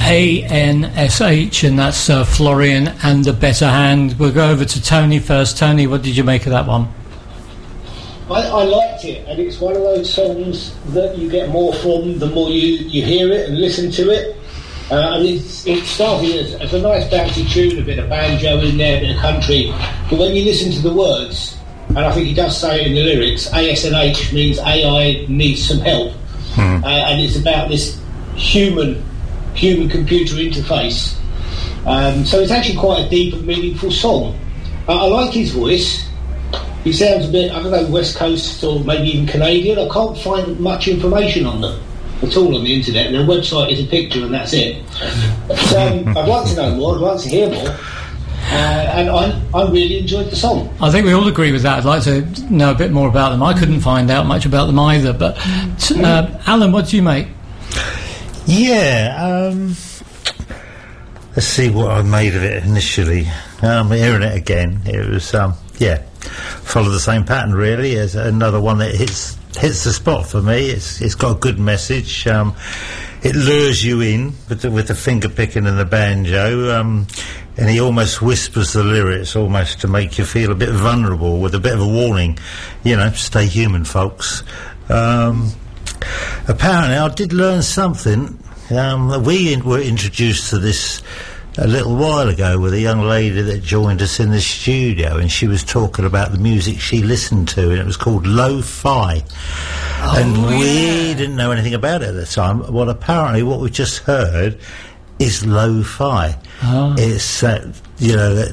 ANSH, and that's Florian and the Better Hand. We'll go over to Tony first. Tony, what did you make of that one? I liked it, and it's one of those songs that you get more from the more you hear it and listen to it. And it started as a nice bouncy tune, a bit of banjo in there, a bit of country. But when you listen to the words, and I think he does say it in the lyrics, ASNH means AI needs some help. And it's about this human-computer interface. So it's actually quite a deep and meaningful song. I like his voice. He sounds a bit, I don't know, West Coast or maybe even Canadian. I can't find much information on them at all on the internet. Their website is a picture and that's it. So I'd like to know more, I'd like to hear more. And I really enjoyed the song. I think we all agree with that. I'd like to know a bit more about them. I couldn't find out much about them either. But Alan, what do you make? Yeah, let's see what I made of it initially. Hearing it again, it was follow the same pattern really as another one that hits the spot for me. It's got a good message. It lures you in with the finger picking and the banjo, and he almost whispers the lyrics almost to make you feel a bit vulnerable with a bit of a warning, stay human, folks. Apparently I did learn something. We were introduced to this a little while ago with a young lady that joined us in the studio, and she was talking about the music she listened to, and it was called lo-fi. We didn't know anything about it at the time. Well, apparently what we just heard is lo-fi. It's that